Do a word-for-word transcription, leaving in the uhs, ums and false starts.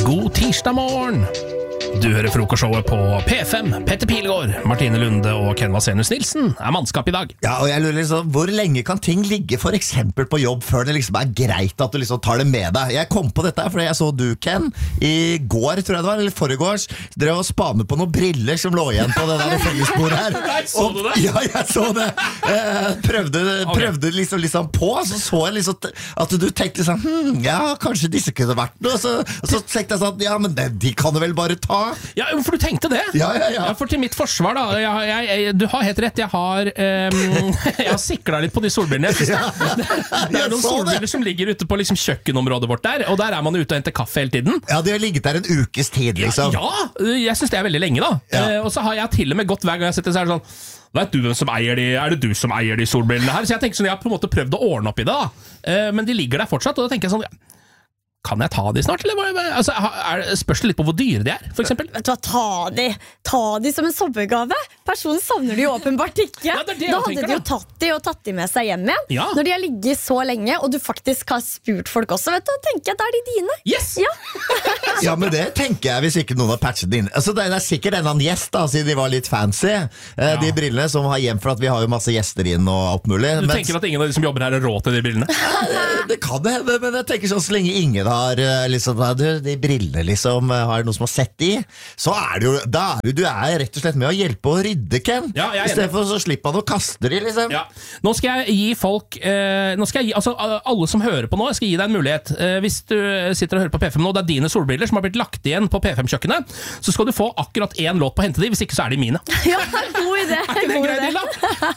God tirsdag morgen. Du hører frokostshowet på P fem. Petter Pilgaard, Martine Lunde og Ken Vasenius Nilsen er mannskap i dag. Ja, og jeg lurer liksom, hvor lenge kan ting ligge for eksempel på jobb før det liksom er greit at du liksom tar det med deg? Jeg kom på dette her fordi jeg så du, Ken, i går, tror jeg det var, eller foregårs, drev og spanet på noen briller som lå igjen på det der fellesbordet her. Nei, så du det? Ja, jeg så det. Eh, prøvde, prøvde liksom, liksom på, så så jeg liksom at du tenkte sånn, hm, ja, kanskje disse kunne vært noe. Så, så tenkte jeg sånn, ja, men det, de kan du vel bare ta. Ja, for du tenkte det? Ja, ja, ja. Ja, for til mitt forsvar da, jeg, jeg, jeg, du har helt rett, jeg har, um, jeg har siklet litt på de solbrillene. Ja, det er noen solbriller som ligger ute på liksom, kjøkkenområdet vårt der, og der er man ute og henter kaffe hele tiden. Ja, de har ligget der en ukes tid, liksom. Ja, ja jeg synes det er veldig lenge da. Ja. Uh, og så har jeg til og med gått hver gang jeg sitter så er det sånn, vet du hvem som eier de, er det du som eier de solbrillene her? Så jeg tenker sånn, jeg har på en måte prøvd å ordne opp i det da, uh, men de ligger der fortsatt, og da tenker jeg sånn, ja, kan jeg ta de snart, eller altså, er, spørs det litt på hvor dyre de er, for eksempel? Vet du hva, ta de, ta de som en sommergave. Personen savner de jo åpenbart ikke. Ja, det er det da jeg hadde tenker, de jo da. tatt de og tatt de med seg hjem igjen. Ja. Når de har ligget så lenge, og du faktisk har spurt folk også, vet du, da tenker jeg, da er de dine. Yes! Ja. Ja, men det tenker jeg hvis ikke noen har patchet det inn. Altså, det er sikkert en annen gjest da, siden de var litt fancy. Eh, de brillene som har hjem for at vi har jo masse gjester inn og alt mulig. Du mens... tenker at ingen av de som jobber her har råd til de brillene? Det kan det hende, men jeg tenker sånn, så lenge ingen har liksom, du, de brillene liksom, har noen som har sett de, så er det jo, da er du, du er rett og slett med å hjelpe å rydde, Ken. Ja, jeg er i stedet for så slipper man å kaste de, liksom. Ja. Nå skal jeg gi folk eh, nå skal jeg gi, altså alle som hører på nå, jeg skal gi deg en mulighet. Eh, hvis du sitter og hører på P fem nå, det er dine solbriller som har blitt lagt igjen på P fem-kjøkkenet, så skal du få akkurat én låt på å hente de, hvis ikke så er de mine. Ja, god idé. Er ikke det en god grei idé. deal, da?